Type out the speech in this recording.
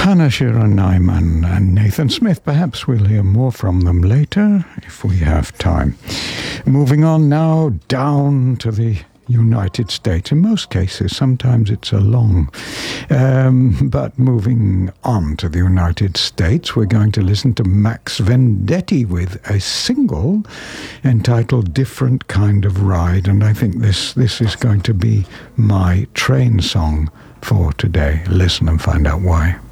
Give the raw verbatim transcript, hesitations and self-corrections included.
Hannah Shira Nyman and Nathan Smith. Perhaps we'll hear more from them later if we have time. Moving on now down to the United States. In most cases, sometimes it's a long. Um, but moving on to the United States, we're going to listen to Max Vendetti with a single entitled Different Kind of Ride. And I think this, this is going to be my train song for today. Listen and find out why.